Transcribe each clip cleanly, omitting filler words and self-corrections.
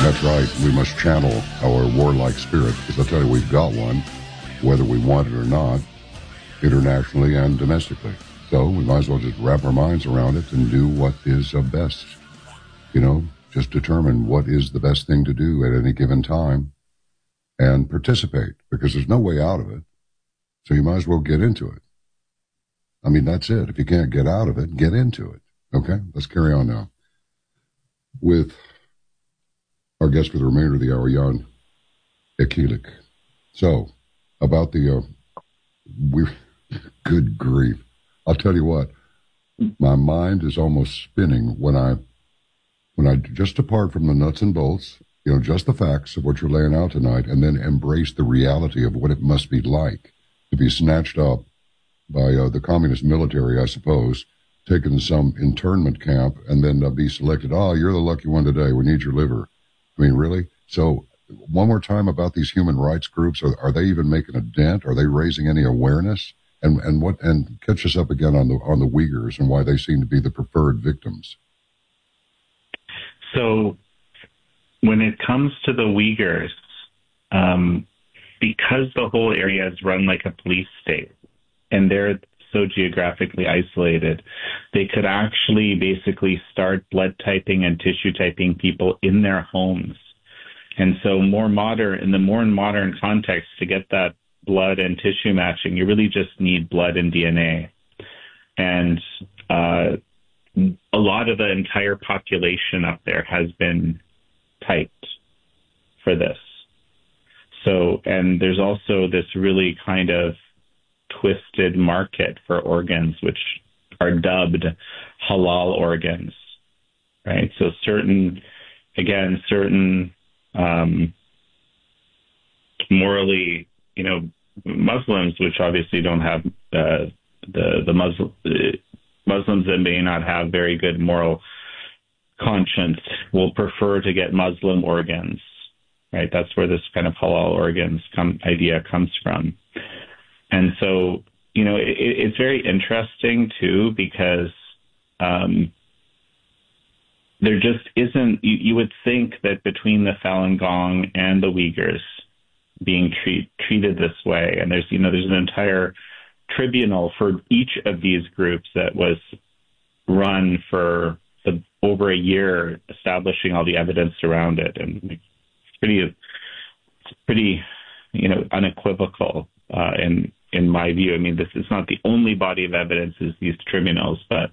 That's right. We must channel our warlike spirit, because I'll tell you, we've got one, whether we want it or not, internationally and domestically. So we might as well just wrap our minds around it and do what is best. You know, just determine what is the best thing to do at any given time and participate, because there's no way out of it. So you might as well get into it. I mean, that's it. If you can't get out of it, get into it. Okay, let's carry on now with our guest for the remainder of the hour, Jan Ekilik. So, about the, good grief. I'll tell you what, my mind is almost spinning when I just depart from the nuts and bolts, you know, just the facts of what you're laying out tonight, and then embrace the reality of what it must be like to be snatched up by the communist military, I suppose, taken to some internment camp, and then be selected. Oh, you're the lucky one today. We need your liver. I mean, really? So, one more time about these human rights groups. Are they even making a dent? Are they raising any awareness? And catch us up again on the Uyghurs and why they seem to be the preferred victims. So, when it comes to the Uyghurs, because the whole area is run like a police state, and they're so geographically isolated, they could actually basically start blood typing and tissue typing people in their homes. And so in the more modern context, to get that blood and tissue matching, you really just need blood and DNA. And a lot of the entire population up there has been typed for this. So, and there's also this really kind of twisted market for organs, which are dubbed halal organs, right? So certain morally, you know, Muslims, which obviously don't have Muslims that may not have very good moral conscience, will prefer to get Muslim organs, right? That's where this kind of halal organs idea comes from. And so, you know, it's very interesting, too, because there just isn't, you would think that between the Falun Gong and the Uyghurs being treated this way, and there's an entire tribunal for each of these groups that was run for over a year, establishing all the evidence around it. And it's pretty, you know, unequivocal in my view. I mean, this is not the only body of evidence, is these tribunals, but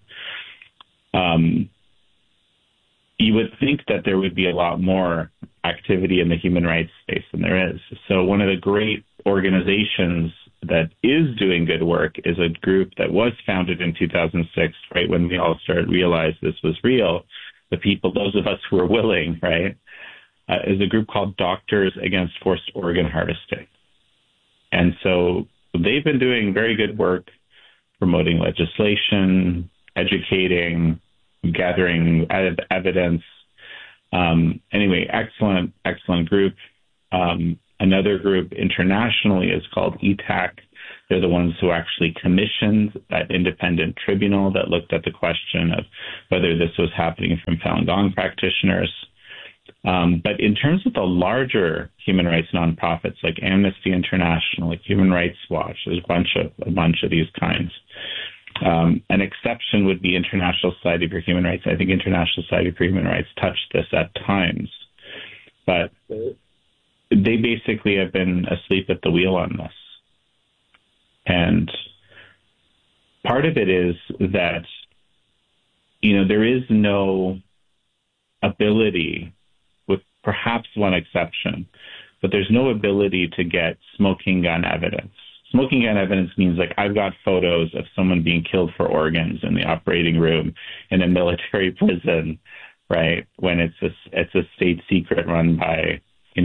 you would think that there would be a lot more activity in the human rights space than there is. So one of the great organizations that is doing good work is a group that was founded in 2006, right, when we all started to realize this was real. The people, those of us who were willing, right, is a group called Doctors Against Forced Organ Harvesting. And so they've been doing very good work promoting legislation, educating, gathering evidence. Anyway, excellent group. Another group internationally is called ETAC. They're the ones who actually commissioned that independent tribunal that looked at the question of whether this was happening from Falun Gong practitioners. But in terms of the larger human rights nonprofits like Amnesty International, like Human Rights Watch, there's a bunch of these kinds. An exception would be International Society for Human Rights. I think International Society for Human Rights touched this at times, but they basically have been asleep at the wheel on this. And part of it is that, you know, there is no ability, with perhaps one exception, but there's no ability to get smoking gun evidence. Smoking gun evidence means, like, I've got photos of someone being killed for organs in the operating room in a military prison, right? When it's a state secret run by,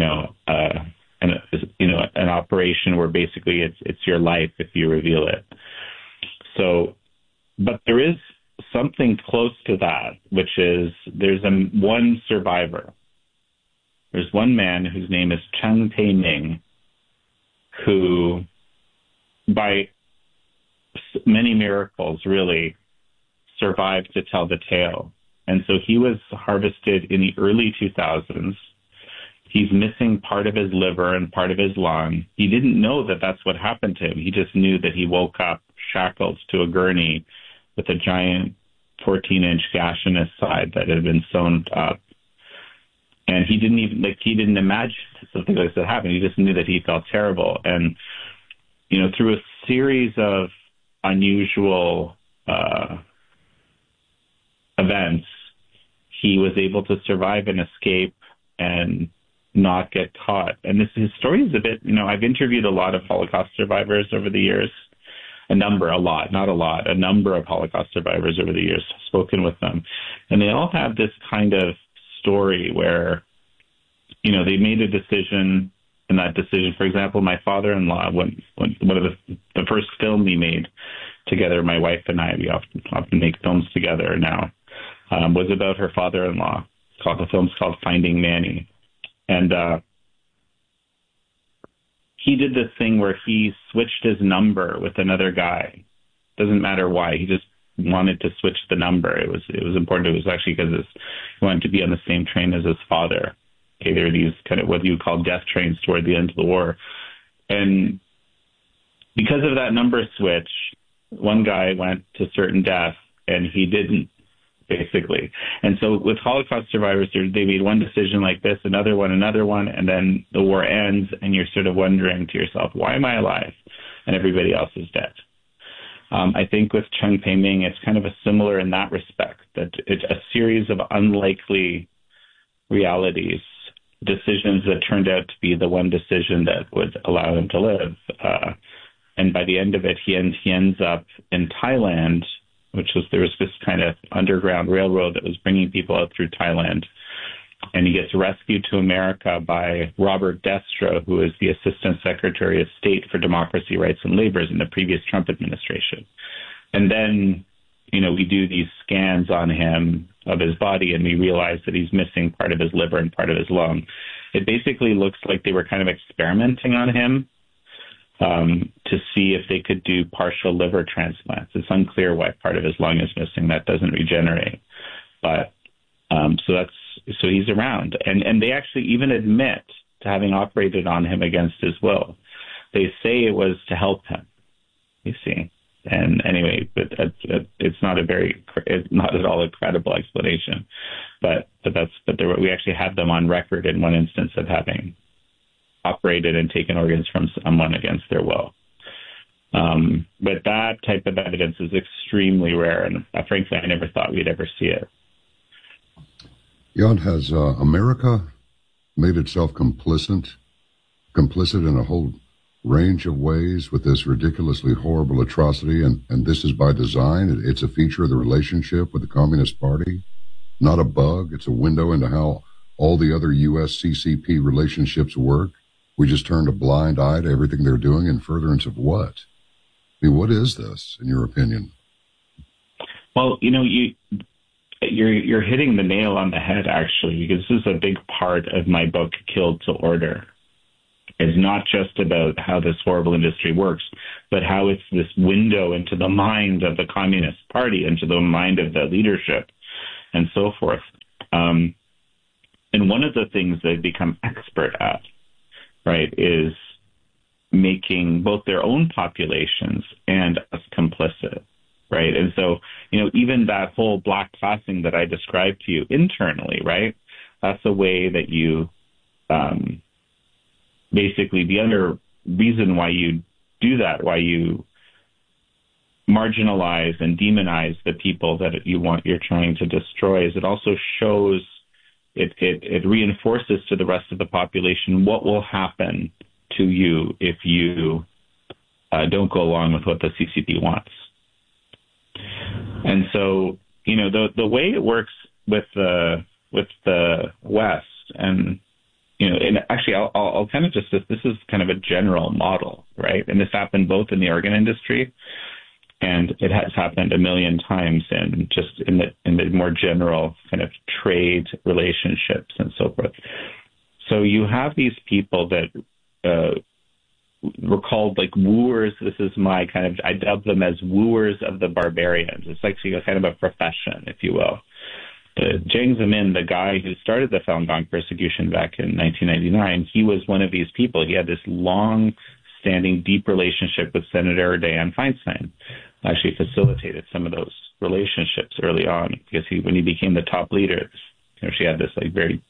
an operation where basically it's your life if you reveal it. So, but there is something close to that, which is there's one survivor. There's one man whose name is Cheng Pei-Ming, who, by many miracles, really survived to tell the tale. And so he was harvested in the early 2000s He's missing part of his liver and part of his lung. He didn't know that that's what happened to him. He just knew that he woke up shackled to a gurney with a giant 14-inch gash in his side that had been sewn up. And he didn't imagine something like that happened. He just knew that he felt terrible. And, through a series of unusual events, he was able to survive and escape and not get caught. And his story is a bit, I've interviewed a lot of Holocaust survivors over the years, a number of Holocaust survivors over the years, spoken with them. And they all have this kind of story where, they made a decision, and that decision, for example, my father-in-law, when one of the first film we made together, my wife and I, we often make films together now, was about her father-in-law. The film's called Finding Manny. And he did this thing where he switched his number with another guy. Doesn't matter why. He just wanted to switch the number. It was important. It was actually because he wanted to be on the same train as his father. Okay, there were these kind of what you call death trains toward the end of the war. And because of that number switch, one guy went to certain death and he didn't, basically. And so with Holocaust survivors, they made one decision like this, another one, and then the war ends, and you're sort of wondering to yourself, why am I alive? And everybody else is dead. I think with Cheng Pei-Ming, it's kind of a similar in that respect, that it's a series of unlikely realities, decisions that turned out to be the one decision that would allow him to live. And by the end of it, he ends up in Thailand, there was this kind of underground railroad that was bringing people out through Thailand. And he gets rescued to America by Robert Destra, who is the Assistant Secretary of State for Democracy, Rights, and Labor in the previous Trump administration. And then, we do these scans on him of his body, and we realize that he's missing part of his liver and part of his lung. It basically looks like they were kind of experimenting on him to see if they could do partial liver transplants. It's unclear why part of his lung is missing. That doesn't regenerate. But so he's around. And they actually even admit to having operated on him against his will. They say it was to help him, you see. And anyway, but it's not at all a credible explanation. But we actually have them on record in one instance of having operated and taken organs from someone against their will. But that type of evidence is extremely rare, and frankly, I never thought we'd ever see it. Jan, has America made itself complicit in a whole range of ways with this ridiculously horrible atrocity, and this is by design? It's a feature of the relationship with the Communist Party, not a bug. It's a window into how all the other U.S. CCP relationships work. We just turned a blind eye to everything they're doing in furtherance of what? I mean, what is this, in your opinion? Well, you're hitting the nail on the head, actually, because this is a big part of my book, Killed to Order. It's not just about how this horrible industry works, but how it's this window into the mind of the Communist Party, into the mind of the leadership, and so forth. And one of the things they've become expert at, right, is making both their own populations and us complicit, right? And so, even that whole black classing that I described to you internally, right, that's a way that you basically, the other reason why you do that, why you marginalize and demonize the people that you're trying to destroy, is it also shows, it reinforces to the rest of the population what will happen to you if you don't go along with what the CCP wants. And so, the way it works with the West, and and actually, I'll kind of this is kind of a general model, right? And this happened both in the organ industry, and it has happened a million times in the more general kind of trade relationships and so forth. So you have these people that were called like wooers. This is my I dub them as wooers of the barbarians. It's actually a kind of a profession, if you will. Jiang Zemin, the guy who started the Falun Gong persecution back in 1999, he was one of these people. He had this long-standing, deep relationship with Senator Dianne Feinstein. Actually facilitated some of those relationships early on because when he became the top leader, she had this like very,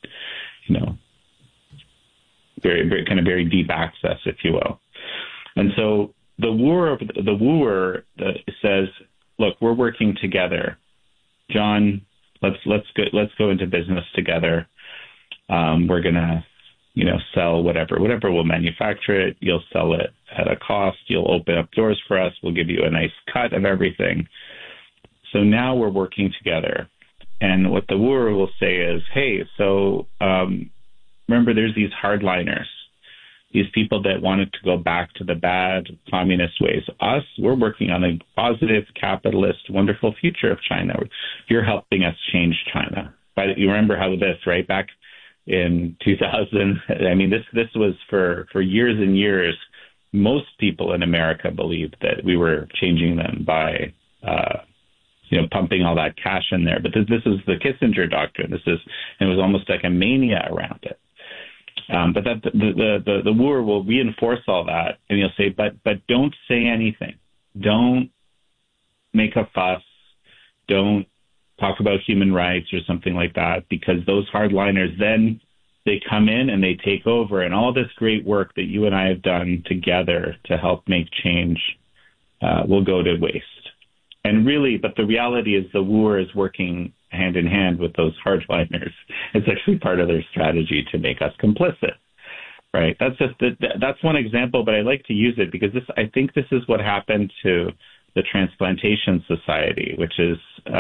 very deep access, if you will. And so the wooer says, look, we're working together. John, let's go into business together. We're gonna, sell whatever we'll manufacture it. You'll sell it at a cost. You'll open up doors for us. We'll give you a nice cut of everything. So now we're working together. And what the wooer will say is, hey, so remember, there's these hardliners, these people that wanted to go back to the bad communist ways. Us, we're working on a positive, capitalist, wonderful future of China. You're helping us change China. But you remember how this, right? Back in 2000, I mean, this was for years and years. Most people in America believed that we were changing them by, pumping all that cash in there. But this is the Kissinger doctrine. It was almost like a mania around it. But that the wooer will reinforce all that, and he'll say, but don't say anything. Don't make a fuss. Don't talk about human rights or something like that, because those hardliners, then they come in and they take over, and all this great work that you and I have done together to help make change will go to waste. And really, but the reality is the wooer is working hand in hand with those hardliners. It's actually part of their strategy to make us complicit, right? That's one example, but I like to use it because I think this is what happened to the Transplantation Society, which is,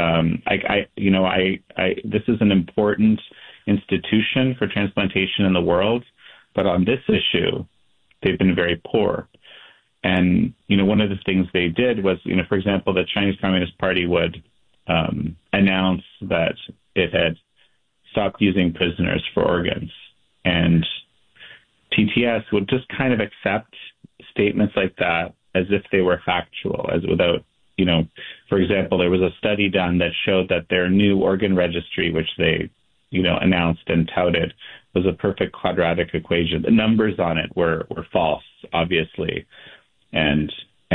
this is an important institution for transplantation in the world, but on this issue, they've been very poor. And, one of the things they did was, for example, the Chinese Communist Party would announce that it had stopped using prisoners for organs. And TTS would just kind of accept statements like that as if they were factual, as without, for example, there was a study done that showed that their new organ registry, which they, announced and touted, was a perfect quadratic equation. The numbers on it were false, obviously. And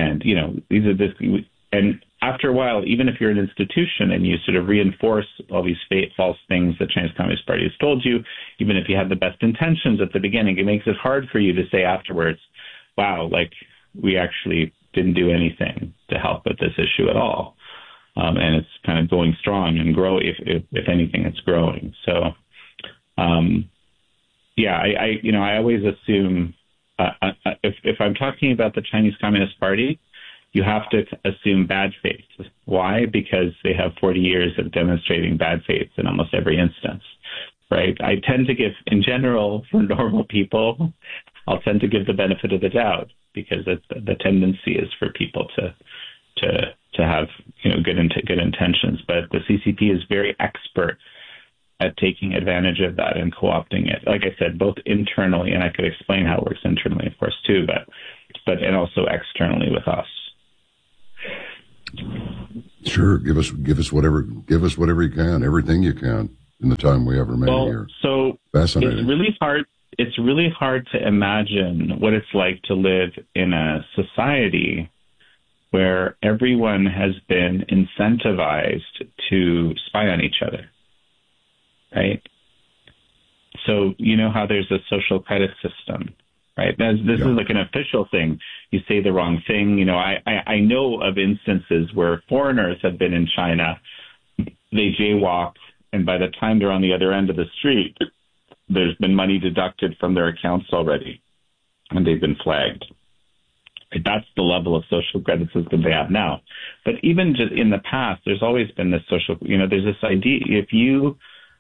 and after a while, even if you're an institution and you sort of reinforce all these false things that Chinese Communist Party has told you, even if you have the best intentions at the beginning, it makes it hard for you to say afterwards, wow, like we actually didn't do anything to help with this issue at all. And it's kind of going strong and grow. If anything, it's growing. So, I always assume if I'm talking about the Chinese Communist Party, you have to assume bad faith. Why? Because they have 40 years of demonstrating bad faith in almost every instance, right? I tend to give, in general, for normal people, I'll tend to give the benefit of the doubt because the tendency is for people to have good intentions. But the CCP is very expert at taking advantage of that and co-opting it. Like I said, both internally, and I could explain how it works internally, of course, too, but and also externally with us. Sure, give us whatever you can, everything you can in the time we have remaining here. So fascinating. It's really hard to imagine what it's like to live in a society where everyone has been incentivized to spy on each other, right? So you know how there's a social credit system, right? This is like an official thing. You say the wrong thing. I know of instances where foreigners have been in China, they jaywalk, and by the time they're on the other end of the street, there's been money deducted from their accounts already, and they've been flagged. That's the level of social credit system they have now. But even just in the past, there's always been this social, there's this idea, if you,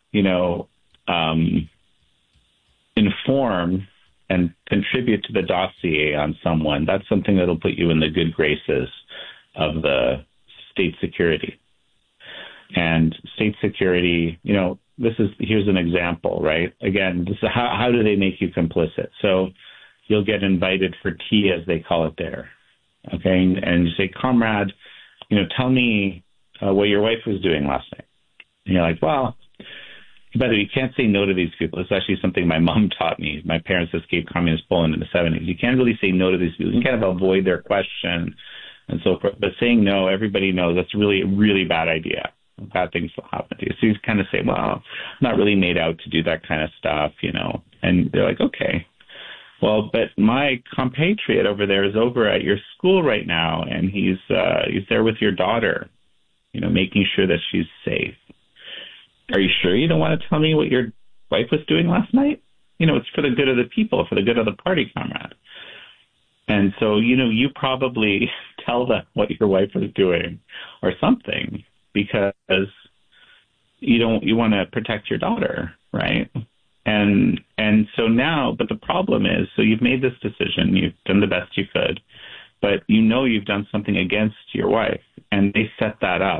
inform and contribute to the dossier on someone, that's something that'll put you in the good graces of the state security. And state security, here's an example, right? Again, this is how do they make you complicit? So you'll get invited for tea, as they call it there, okay? And you say, comrade, tell me what your wife was doing last night. And you're like, well, by the way, you can't say no to these people. It's actually something my mom taught me. My parents escaped communist Poland in the 70s. You can't really say no to these people. You can kind of avoid their question and so forth. But saying no, everybody knows that's really a really bad idea. Bad things will happen to you. So you kind of say, well, I'm not really made out to do that kind of stuff, you know. And they're like, okay. Well, but my compatriot over there is over at your school right now, and he's there with your daughter, you know, making sure that she's safe. Are you sure you don't want to tell me what your wife was doing last night? You know, it's for the good of the people, for the good of the party, comrade. And so, you know, you probably tell them what your wife was doing or something because you want to protect your daughter, right? And so now, but the problem is, so you've made this decision, you've done the best you could, but you know you've done something against your wife, and they set that up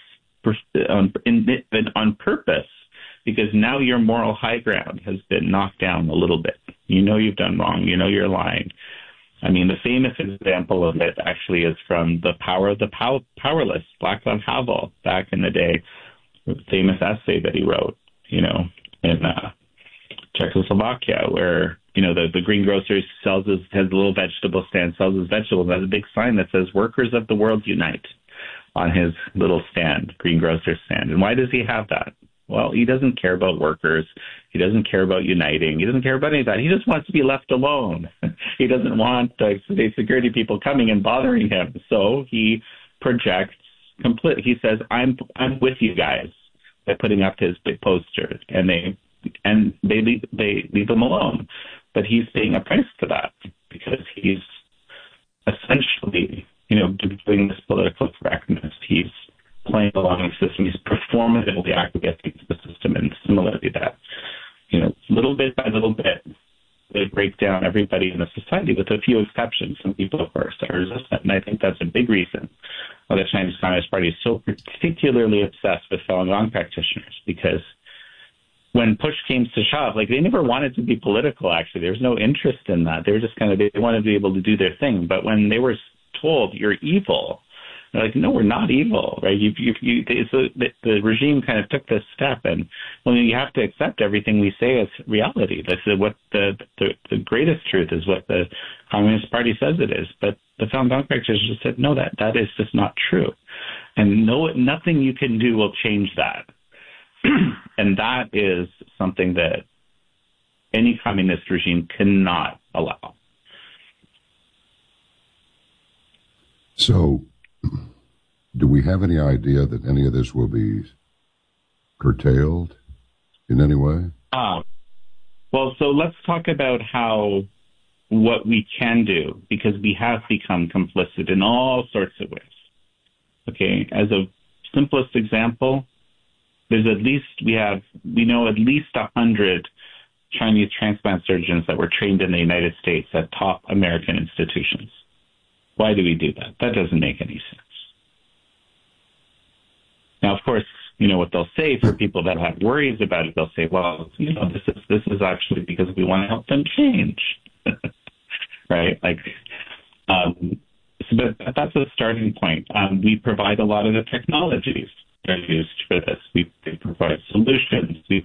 on purpose, because now your moral high ground has been knocked down a little bit. You know you've done wrong. You know you're lying. I mean, the famous example of it actually is from The Power of the Powerless, Václav Havel, back in the day, the famous essay that he wrote, you know, in Czechoslovakia, where, you know, the greengrocer has a little vegetable stand, sells his vegetables, has a big sign that says, "Workers of the world unite," on his little stand, greengrocer stand. And why does he have that? Well, he doesn't care about workers. He doesn't care about uniting. He doesn't care about any of that. He just wants to be left alone. He doesn't want the security people coming and bothering him. So he projects he says, I'm with you guys, by putting up his big posters, and they leave him alone. But he's paying a price for that, because he's essentially, you know, doing this political correctness. He's playing along the system. He's performatively acquiescing to the system, and similarly that, you know, little bit by little bit, they break down everybody in the society, with a few exceptions. Some people, of course, are resistant, and I think that's a big reason why the Chinese Communist Party is so particularly obsessed with Falun Gong practitioners, because when push came to shove, like, they never wanted to be political, actually. There was no interest in that. They were just they wanted to be able to do their thing. But when they were told, you're evil, they're like, no, we're not evil, right? The regime kind of took this step, and well, you have to accept everything we say as reality. That's what the greatest truth is, what the Communist Party says it is. But the Falun Gong practitioners just said, no, that is just not true, and nothing you can do will change that. And that is something that any communist regime cannot allow. So, do we have any idea that any of this will be curtailed in any way? Well, so let's talk about what we can do, because we have become complicit in all sorts of ways. Okay, as a simplest example, we know at least 100 Chinese transplant surgeons that were trained in the United States at top American institutions. Why do we do that? That doesn't make any sense. Now, of course, you know what they'll say for people that have worries about it. They'll say, well, you know, this is actually because we want to help them change, right? Like, but that's a starting point. We provide a lot of the technologies that are used for this. We provide solutions. We